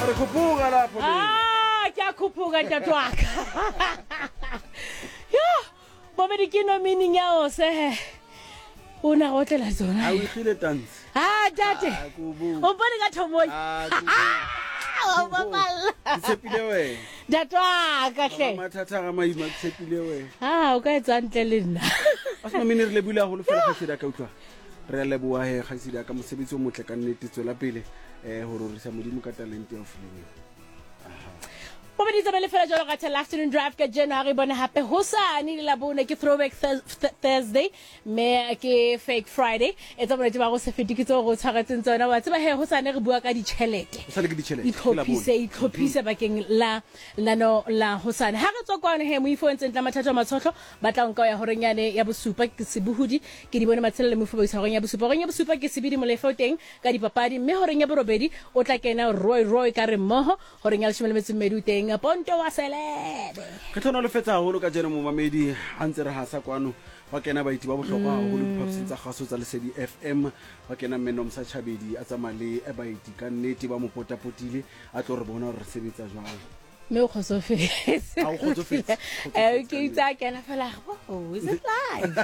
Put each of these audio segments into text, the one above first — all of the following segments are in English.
Re khuphuka lapho. Ke a khuphuka ntatwaka. Yo, Momedi ke no meaning ya o se. Una go tlela tsona. A o ikile dance. Tate. O bone ka thomoy. O baballa. Tshepile we. Ntatwaka hle. Mathata ga maima tshepile we. O ka etsa ntle le nna. A sona mene re le bula go le fela khatsedi ka utlwa. Re le bua he khatsedi ka mosebetsi o motle ka nnete tswela pele go rorisa modimo ka talent ya ofileng. Momedi tsa bele fela jalo ka tell afternoon drive ka January bona hape hosane la bone ke throwback Thursday me ke fake Friday etsa bona di ba go se fetike tso go tshwaratseng tsona wa tseba he hosane re bua ka ditšhelete Hosane ke ditšhelete itlhophise bakeng la hosane ha re tswa kwana he mo ifo ntse ntla mathatha matshotlho ba tla nka ya horenyane ya bosupa ke sebuhudi ke di bone matshelo le mofo ba isa horenya bosupa ke sebidi molefo teng ka dipapadi mme horenya borobedi o tla kena Roy ka re mmoho horenya le shimele metsumedi teng ponto wa selebe ke tlono le fetsa holo ka jeno mo mamedi a ntse re hasa kwano wa kena baiti ba bohlokwa go le phapsitsa gaso tsa Lesedi FM wa kena Menom sa Chabedi a tsamale e baiti ka nnete ba mo potapotile a tlo re bona re sebetsa jwang me o khotsofetse a o khotsofetse okay tsa kena fela is it live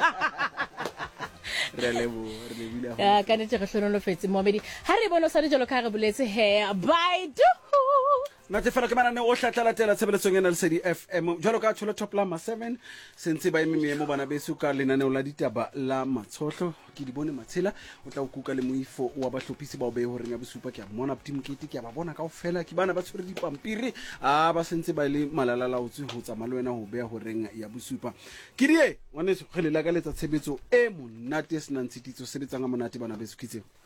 re lebile ka nete re hlono lo fetse Mohamedi ha re bona sa dijalo ka re boletse he bye na te fela ke manane o hlatlalatela tshebeletsong ena Lesedi FM jalo ka tshola top la ma 7 sentse ba eme mo bana beso ka lenaneo la ditaba la matshotlho ke di bone matshela o tla o kuka le moifo wa bahlophisi ba o be horeng ya bosupa ke a mona Ptimkete ke a ba bona kaofela ke bana ba tshwere dipampiri ba sentse ba le malalala o tse ho tsamaya le wena ho bea horeng ya bosupa ke die ngwaneso ge le la ka letsa tshebetso e monate senantshititso sebetsang a monate bana beso kitse